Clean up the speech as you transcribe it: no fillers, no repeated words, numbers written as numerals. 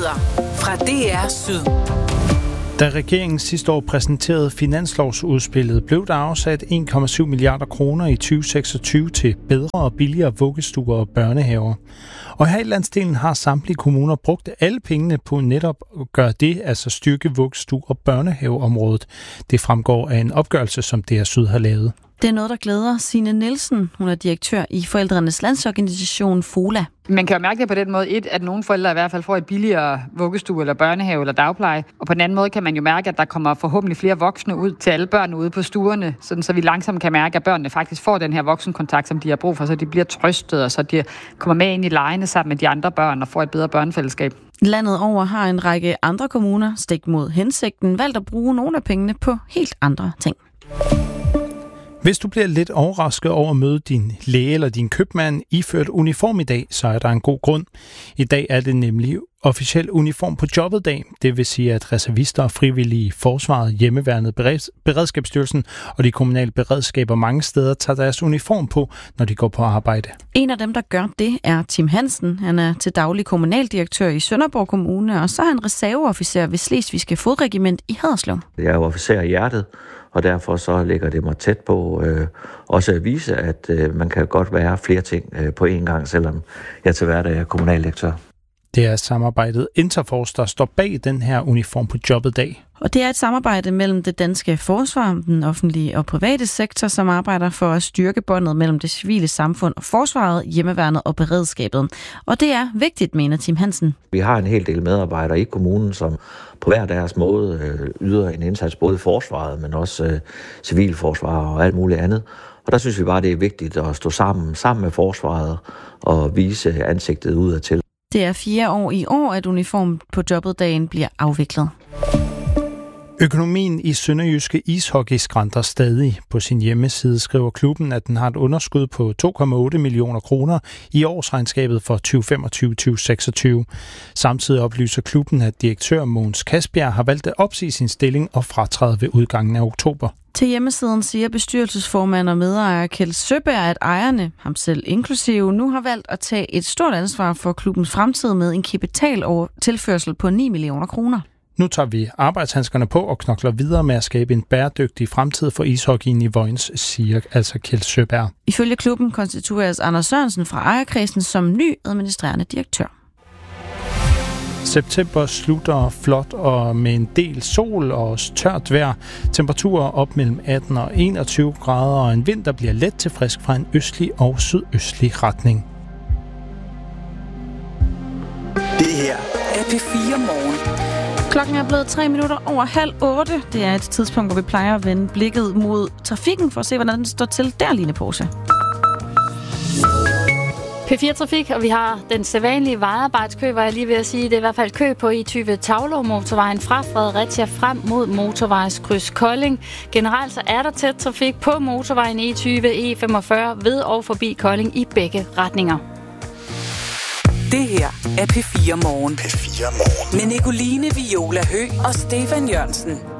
Nyheder fra DR Syd. Da regeringen sidste år præsenterede finanslovsudspillet, blev der afsat 1,7 milliarder kroner i 2026 til bedre og billigere vuggestuer og børnehaver. Og her i landsdelen har samtlige kommuner brugt alle pengene på netop at gøre det, altså styrke vuggestue- og børnehaveområdet. Det fremgår af en opgørelse, som DR Syd har lavet. Det er noget, der glæder Signe Nielsen. Hun er direktør i Forældrenes Landsorganisation FOLA. Man kan jo mærke det på den måde, at nogle forældre i hvert fald får et billigere vuggestue eller børnehave eller dagpleje. Og på den anden måde kan man jo mærke, at der kommer forhåbentlig flere voksne ud til alle børn ude på stuerne, sådan så vi langsomt kan mærke, at børnene faktisk får den her voksenkontakt, som de har brug for, så de bliver trøstet, og så de kommer med ind i legene sammen med de andre børn og får et bedre børnefællesskab. Landet over har en række andre kommuner, stik mod hensigten, valgt at bruge nogle af pengene på helt andre ting. Hvis du bliver lidt overrasket over at møde din læge eller din købmand iført uniform i dag, så er der en god grund. I dag er det nemlig officiel uniform på jobbet dag. Det vil sige, at reservister og frivillige i Forsvaret, Hjemmeværnet, Beredskabsstyrelsen og de kommunale beredskaber mange steder tager deres uniform på, når de går på arbejde. En af dem, der gør det, er Tim Hansen. Han er til daglig kommunaldirektør i Sønderborg Kommune, og så er han reserveofficer ved Slesvigske Fodregiment i Haderslev. Jeg er jo officer i hjertet, og derfor så ligger det mig tæt på også at vise, at man kan godt være flere ting på én gang, selvom jeg til hverdag er kommunaldirektør. Det er samarbejdet Interforce, der står bag den her uniform på jobbet dag. Og det er et samarbejde mellem det danske forsvar, den offentlige og private sektor, som arbejder for at styrke båndet mellem det civile samfund og forsvaret, hjemmeværnet og beredskabet. Og det er vigtigt, mener Tim Hansen. Vi har en hel del medarbejdere i kommunen, som på hver deres måde yder en indsats både i forsvaret, men også civilforsvar og alt muligt andet. Og der synes vi bare, det er vigtigt at stå sammen med forsvaret og vise ansigtet udadtil. Det er 4 år i år, at uniform på jobbet-dagen bliver afviklet. Økonomien i sønderjyske ishockey skranter stadig. På sin hjemmeside skriver klubben, at den har et underskud på 2,8 millioner kroner i årsregnskabet for 2025-2026. Samtidig oplyser klubben, at direktør Mogens Kasbjerg har valgt at opsige sin stilling og fratræde ved udgangen af oktober. Til hjemmesiden siger bestyrelsesformand og medejer Kjeld Søberg, at ejerne, ham selv inklusive, nu har valgt at tage et stort ansvar for klubbens fremtid med en kapitaltilførsel på 9 millioner kroner. Nu tager vi arbejdshandskerne på og knokler videre med at skabe en bæredygtig fremtid for ishockeyen i Vojens, siger altså Kjeld Søberg. Ifølge klubben konstitueres Anders Sørensen fra ejerkredsen som ny administrerende direktør. September slutter flot og med en del sol og tørt vejr. Temperaturer op mellem 18 og 21 grader, og en vind, der bliver let til frisk fra en østlig og sydøstlig retning. Det her er P4 Morgen. Klokken er blevet 3 minutter over 7:30. Det er et tidspunkt, hvor vi plejer at vende blikket mod trafikken for at se, hvordan den står til der, Line Pose. P4 Trafik, og vi har den sædvanlige vejarbejdskø, var jeg lige ved at sige. Det er i hvert fald kø på E20 Taulov-motorvejen fra Fredericia frem mod motorvejskryds Kolding. Generelt så er der tæt trafik på motorvejen E20, E45 ved og forbi Kolding i begge retninger. Det her er P4 Morgen. P4 Morgen. Med Nicoline Viola Høgh og Stefan Jørgensen.